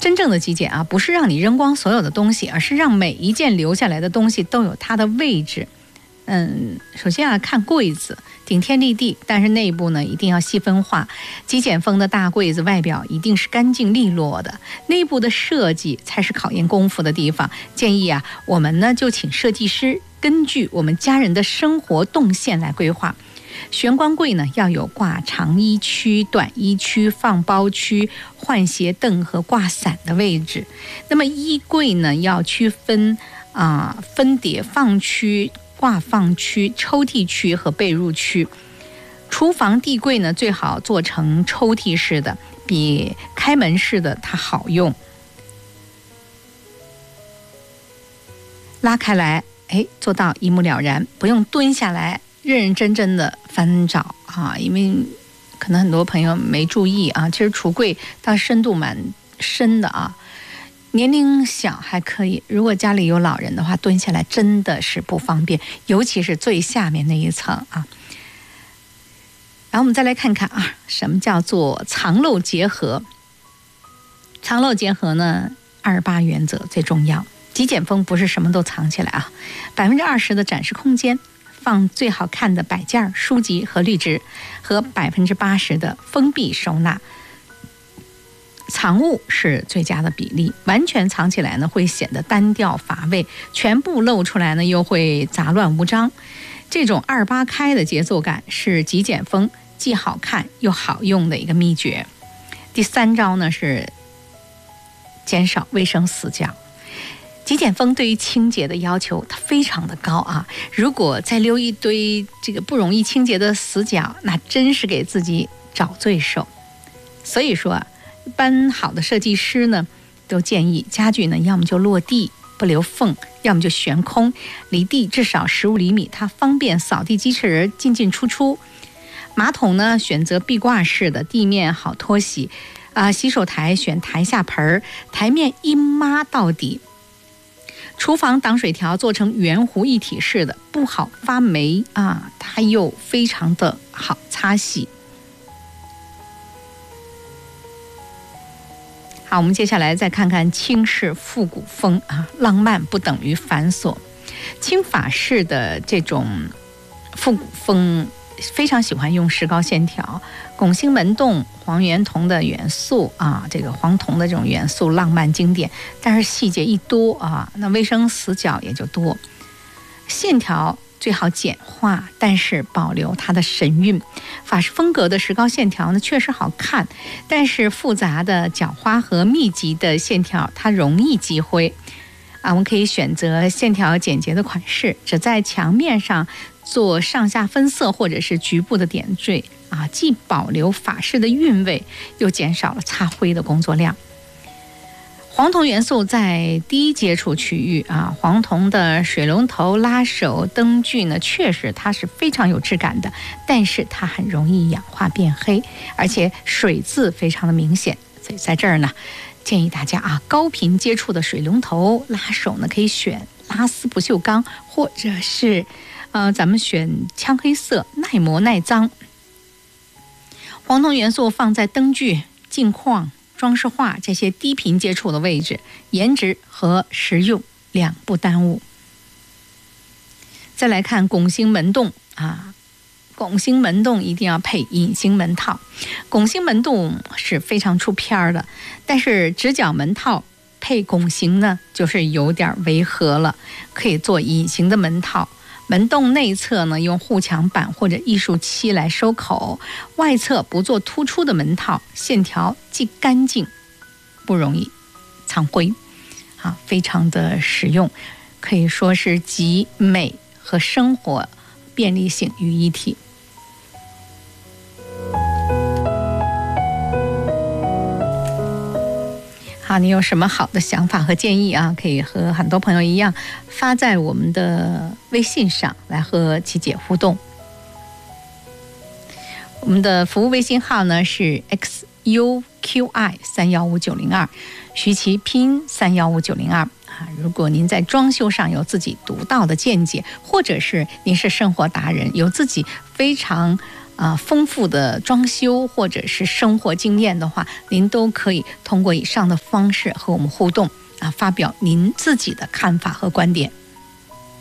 真正的极简啊，不是让你扔光所有的东西，而是让每一件留下来的东西都有它的位置。首先啊，看柜子顶天立地，但是内部呢一定要细分化。极简风的大柜子外表一定是干净利落的，内部的设计才是考验功夫的地方。建议啊，我们呢就请设计师根据我们家人的生活动线来规划。玄关柜呢要有挂长衣区、短衣区、放包区、换鞋凳和挂伞的位置。那么衣柜呢要区分分叠放区、挂放区、抽屉区和被褥区。厨房地柜呢最好做成抽屉式的，比开门式的它好用。拉开来，做到一目了然，不用蹲下来认认真真的翻找啊，因为可能很多朋友没注意啊，其实橱柜它深度蛮深的啊。年龄小还可以，如果家里有老人的话，蹲下来真的是不方便，尤其是最下面那一层啊。然后我们再来看看啊，什么叫做藏漏结合？藏漏结合呢，28原则最重要。极简风不是什么都藏起来啊，20%的展示空间，放最好看的摆件、书籍和绿植，和80%的封闭收纳。藏物是最佳的比例，完全藏起来呢会显得单调乏味，全部露出来呢又会杂乱无章。这种28开的节奏感是极简风既好看又好用的一个秘诀。第3招呢是减少卫生死角。极简风对于清洁的要求它非常的高啊，如果再留一堆这个不容易清洁的死角，那真是给自己找罪受。所以说一般好的设计师呢都建议家具呢要么就落地不留缝，要么就悬空，离地至少15厘米，它方便扫地机器人进进出出。马桶呢选择壁挂式的，地面好拖洗洗手台选台下盆，台面一抹到底。厨房挡水条做成圆弧一体式的，不好发霉啊，它又非常的好擦洗。好，我们接下来再看看轻式复古风啊，浪漫不等于繁琐。轻法式的这种复古风非常喜欢用石膏线条，拱形门洞、黄圆铜的元素啊，这个黄铜的这种元素浪漫经典，但是细节一多啊，那卫生死角也就多。线条最好简化，但是保留它的神韵。法式风格的石膏线条呢确实好看，但是复杂的角花和密集的线条它容易积灰我们可以选择线条简洁的款式，只在墙面上做上下分色或者是局部的点缀既保留法式的韵味，又减少了擦灰的工作量。黄铜元素在低接触区域黄铜的水龙头、拉手、灯具呢，确实它是非常有质感的，但是它很容易氧化变黑，而且水渍非常的明显。所以在这儿呢，建议大家高频接触的水龙头、拉手呢，可以选拉丝不锈钢，或者是咱们选枪黑色，耐磨耐脏。黄铜元素放在灯具、镜框、装饰画这些低频接触的位置，颜值和实用两不耽误。再来看拱形门洞拱形门洞一定要配隐形门套。拱形门洞是非常出片的，但是直角门套配拱形呢，就是有点违和了，可以做隐形的门套。门洞内侧呢，用护墙板或者艺术漆来收口，外侧不做突出的门套，线条既干净，不容易藏灰非常的实用，可以说是集美和生活便利性于一体。你有什么好的想法和建议可以和很多朋友一样发在我们的微信上来和琪姐互动。我们的服务微信号呢是 XUQI315902，徐琪拼音315902如果您在装修上有自己独到的见解，或者是您是生活达人，有自己非常丰富的装修或者是生活经验的话，您都可以通过以上的方式和我们互动发表您自己的看法和观点。